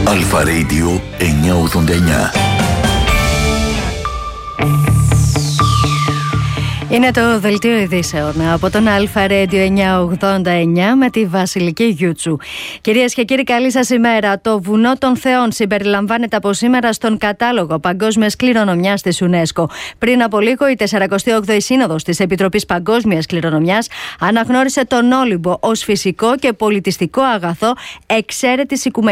Αλφα Radio 989. Είναι το δελτίο ειδήσεων από τον Αλφα Radio 989 με τη Βασιλική Γιούτσου. Κυρίες και κύριοι, καλή σας ημέρα. Το Βουνό των Θεών συμπεριλαμβάνεται από σήμερα στον κατάλογο Παγκόσμιας Κληρονομιάς της UNESCO. Πριν από λίγο, η 48η Σύνοδος της Επιτροπής Παγκόσμιας Κληρονομιάς αναγνώρισε τον Όλυμπο ως φυσικό και πολιτιστικό αγαθό εξαίρετης οικουμενικής